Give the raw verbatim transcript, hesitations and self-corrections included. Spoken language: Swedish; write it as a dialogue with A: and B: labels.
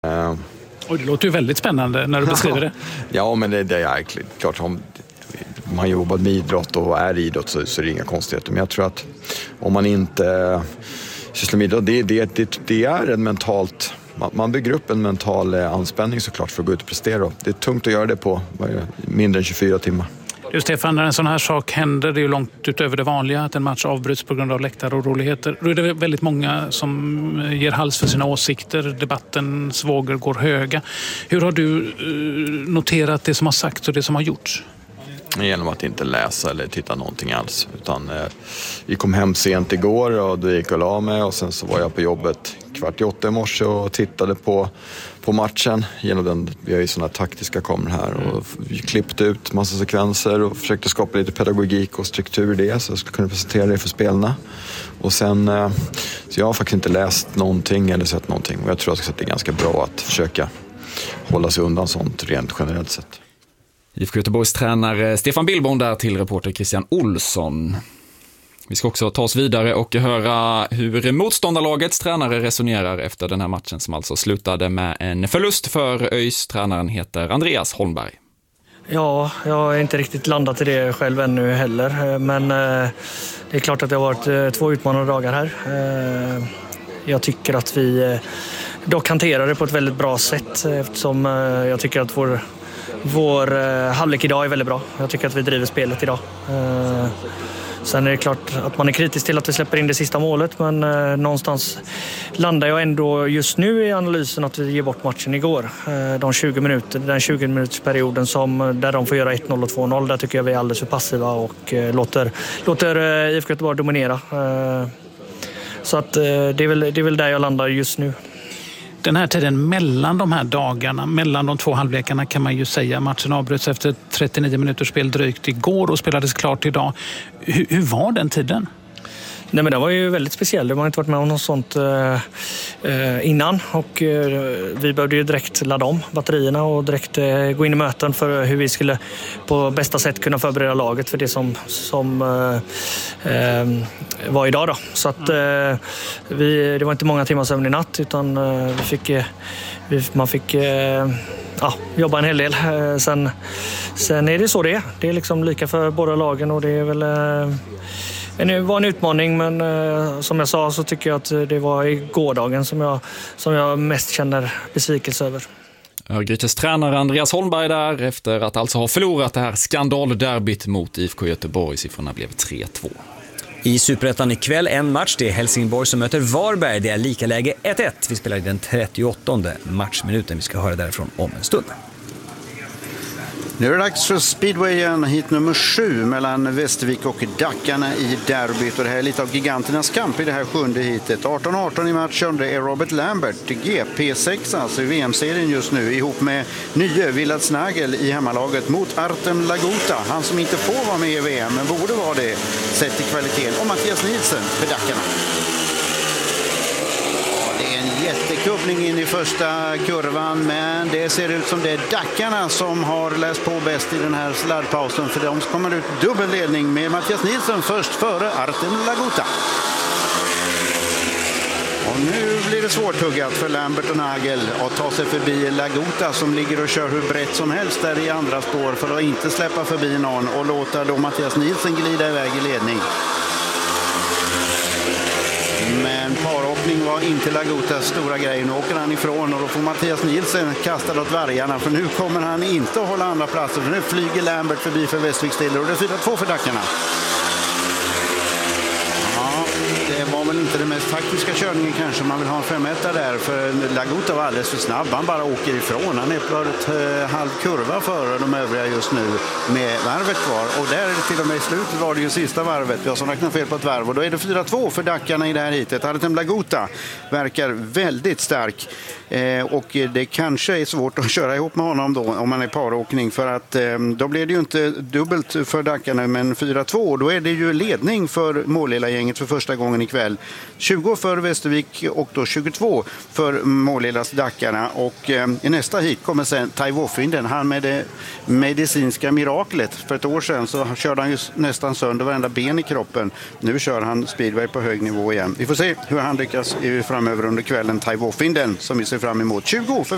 A: Uh,
B: och det låter ju väldigt spännande när du beskriver det.
A: Ja, men det, det är klart om man jobbar med idrott och är idrott så, så är det inga konstigheter. Men jag tror att om man inte sysslar med idrott, det, det, det, det är en mentalt... Man bygger upp en mental anspänning såklart för att gå ut och prestera. Det är tungt att göra det på mindre än tjugofyra timmar.
B: Du Stefan, när en sån här sak händer, det är ju långt utöver det vanliga att en match avbryts på grund av läktaroroligheter. Då är det väldigt många som ger hals för sina åsikter. Debattens vågor går höga. Hur har du noterat det som har sagts och det som har gjorts?
A: Genom att inte läsa eller titta någonting alls. Utan, eh, vi kom hem sent igår och då gick och la mig och sen så var jag på jobbet kvart i åtta i morse och tittade på, på matchen. Genom den, vi har ju sådana taktiska kameror här och vi klippte ut massa sekvenser och försökte skapa lite pedagogik och struktur i det så jag skulle kunna presentera det för spelarna. Och sen, eh, så jag har faktiskt inte läst någonting eller sett någonting och jag tror att det är ganska bra att försöka hålla sig undan sånt rent generellt sett.
C: I F K Göteborgs tränare Stefan Billborn där till reporter Christian Olsson. Vi ska också ta oss vidare och höra hur motståndarlagets tränare resonerar efter den här matchen som alltså slutade med en förlust för ÖIS. Tränaren heter Andreas Holmberg.
D: Ja, jag har inte riktigt landat i det själv ännu heller. Men eh, det är klart att det har varit eh, två utmanande dagar här. Eh, jag tycker att vi eh, dock hanterar det på ett väldigt bra sätt eftersom eh, jag tycker att vår Vår eh, halvlek idag är väldigt bra. Jag tycker att vi driver spelet idag. Eh, sen är det klart att man är kritisk till att vi släpper in det sista målet. Men eh, någonstans landar jag ändå just nu i analysen att vi ger bort matchen igår. Eh, de tjugo minuter, den tjugo minutersperioden som, där de får göra ett noll och två noll. Där tycker jag vi är alldeles för passiva och eh, låter, låter eh, I F K Göteborg dominera. Eh, så att, eh, det, är väl, det är väl där jag landar just nu.
B: Den här tiden mellan de här dagarna, mellan de två halvlekarna kan man ju säga. Matchen avbröts efter trettionio minuters spel drygt igår och spelades klart idag. Hur, hur var den tiden?
D: Nej, men det var ju väldigt speciell. Det har inte varit med om något sånt eh, innan och eh, vi behövde ju direkt ladda om batterierna och direkt eh, gå in i möten för hur vi skulle på bästa sätt kunna förbereda laget för det som, som eh, eh, var idag då. Så att eh, vi, det var inte många timmar sömn i natt utan eh, vi fick, eh, vi, man fick eh, ja, jobba en hel del. Eh, sen, sen är det så det är. Det är liksom lika för båda lagen och det är väl... Eh, Det var en utmaning men eh, som jag sa så tycker jag att det var i gårdagen som jag, som jag mest känner besvikelse över.
C: Örgrytes tränare Andreas Holmberg där efter att alltså ha förlorat det här skandalderbyt mot I F K Göteborg. Siffrorna blev tre två.
E: I Superettan ikväll en match, det är Helsingborg som möter Varberg. Det är lika läge ett ett. Vi spelar i den trettioåttonde matchminuten. Vi ska höra därifrån om en stund.
F: Nu är det dags för speedwayen, hit nummer sju mellan Västervik och Dackarna i derbyt. Och det här är lite av giganternas kamp i det här sjunde hitet. arton arton i matchen, det är Robert Lambert, G P sex alltså i V M-serien just nu, ihop med nye Willard Snagel i hemmalaget mot Artem Lagota. Han som inte får vara med i V M men borde vara det sett till kvaliteten. Och Mattias Nielsen för Dackarna. Jättekubbling in i första kurvan, men det ser ut som det är Dackarna som har läst på bäst i den här sladdpausen, för de kommer ut dubbelledning med Mattias Nielsen först före Artem Lagota. Och nu blir det svårtuggat för Lambert och Nagel att ta sig förbi Lagota som ligger och kör hur brett som helst där i andra spår för att inte släppa förbi någon och låta då Mattias Nielsen glida iväg i ledning. Men paråkning var inte Lagotas stora grej. Nu åker han ifrån och då får Mattias Nielsen kasta åt vargarna. För nu kommer han inte att hålla andra platser. För nu flyger Lambert förbi för Västervik Stiller och det är fyra två för Dackarna. Ja, det var väl inte den mest taktiska körningen kanske. Man vill ha en femetta där. För Lagota var alldeles för snabb. Han bara åker ifrån. Han är på ett eh, halv kurva före de övriga just nu med varvet kvar. Och där är det till och med i slutet var det ju sista varvet. Jag som räknar fel på ett varv. Och då är det fyra två för Dackarna i det här hitet. Artem Lagota verkar väldigt stark. Eh, och det kanske är svårt att köra ihop med honom då om man är paråkning. För att eh, då blir det ju inte dubbelt för Dackarna men fyra två. Då är det ju ledning för Målilla-gänget för första gången ikväll. tjugo för Västervik och då tjugotvå för Målillas Dackarna. Och eh, i nästa hit kommer sen Taiwo Finden. Han med det medicinska miraklet. För ett år sedan så körde han ju nästan sönder varenda ben i kroppen. Nu kör han speedway på hög nivå igen. Vi får se hur han lyckas framöver under kvällen. Taiwo Finden som vi ser fram emot. tjugo för